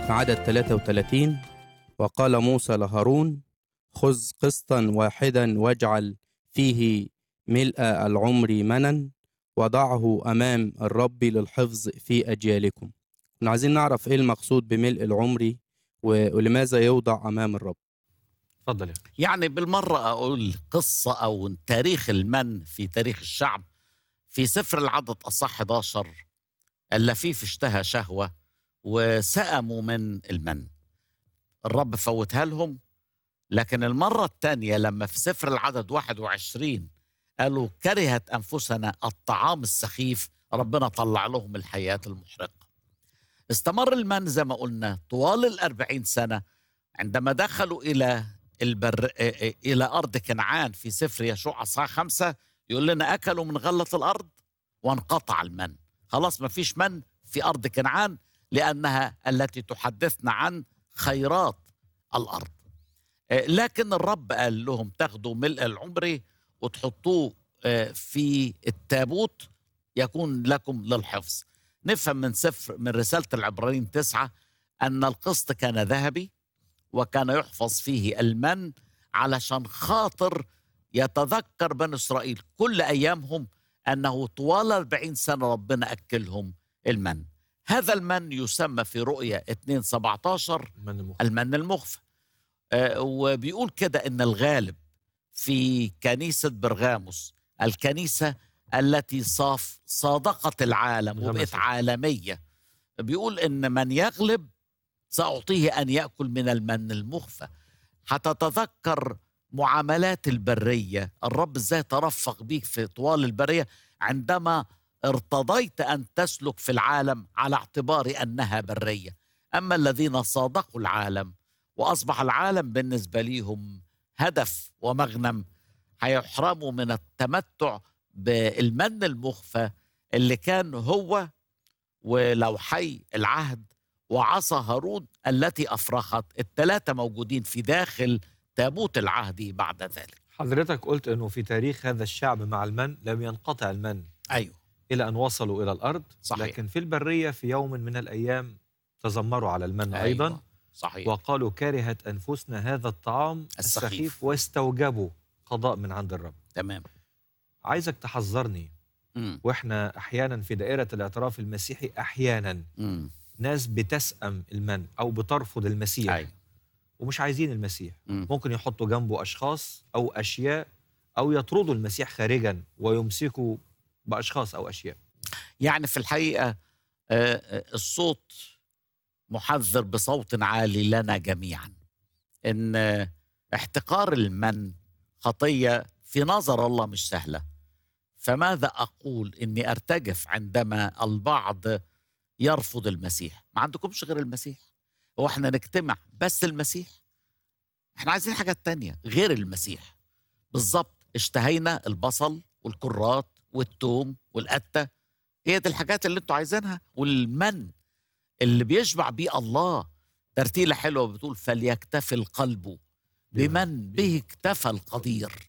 في عدد 33: وقال موسى لهارون: خذ قسطا واحدا واجعل فيه ملء العمر منا وضعه أمام الرب للحفظ في أجيالكم. كنا عايزين نعرف إيه المقصود بملء العمر ولماذا يوضع أمام الرب. اتفضل يا أخي. يعني بالمرة أقول قصة أو تاريخ المن في تاريخ الشعب. في سفر العدد أصح 11: اللفيف اشتهى شهوة وسأموا من المن، الرب فوتها لهم. لكن المرة الثانية لما في سفر العدد 21 قالوا كرهت أنفسنا الطعام السخيف، ربنا طلع لهم الحياة المحرقة. استمر المن زي ما قلنا طوال 40 سنة. عندما دخلوا إلى أرض كنعان في سفر يشوع أصحاح 5 يقول لنا أكلوا من غلة الأرض وانقطع المن. خلاص ما فيش من في أرض كنعان لأنها التي تحدثنا عن خيرات الأرض. لكن الرب قال لهم تاخدوا ملء العمر وتحطوه في التابوت يكون لكم للحفظ. نفهم من رسالة العبرانيين 9 أن القسط كان ذهبي وكان يحفظ فيه المن علشان خاطر يتذكر بني إسرائيل كل أيامهم أنه طوال 40 سنة ربنا أكلهم المن. هذا المن يسمى في رؤية 2:17 المن المخفى. وبيقول كده إن الغالب في كنيسة برغاموس، الكنيسة التي صادقت العالم وبقت عالمية، بيقول إن من يغلب سأعطيه أن يأكل من المن المخفى. هتتذكر معاملات البرية، الرب ازاي ترفق بيك في طوال البرية عندما ارتضيت أن تسلك في العالم على اعتبار أنها برية. أما الذين صادقوا العالم وأصبح العالم بالنسبة لهم هدف ومغنم، هيحرموا من التمتع بالمن المخفى اللي كان هو ولوحي العهد وعصا هارون التي أفرخت، الثلاثة موجودين في داخل تابوت العهد بعد ذلك. حضرتك قلت أنه في تاريخ هذا الشعب مع المن لم ينقطع المن. أيوه. إلى أن وصلوا إلى الأرض. صحيح. لكن في البرية في يوم من الأيام تذمروا على المن. أيوه. أيضا صحيح. وقالوا كرهت أنفسنا هذا الطعام السخيف واستوجبوا قضاء من عند الرب. تمام. عايزك تحذرني. وإحنا أحيانا في دائرة الاعتراف المسيحي أحيانا ناس بتسأم المن أو بترفض المسيح. أيوه. ومش عايزين المسيح. ممكن يحطوا جنبه أشخاص أو أشياء أو يطردوا المسيح خارجا ويمسكوا بأشخاص أو أشياء. يعني في الحقيقة الصوت محذر بصوت عالي لنا جميعا إن احتقار المن خطية في نظر الله مش سهلة. فماذا أقول إني أرتجف عندما البعض يرفض المسيح؟ ما عندكمش غير المسيح؟ هو احنا نجتمع بس المسيح؟ احنا عايزين حاجات تانية غير المسيح. بالضبط اشتهينا البصل والكرات والثوم والقتة، هي دي الحاجات اللي انتوا عايزينها. والمن اللي بيشبع بيه الله، ترتيلة حلوة بتقول فليكتفي القلب بمن به اكتفى القدير.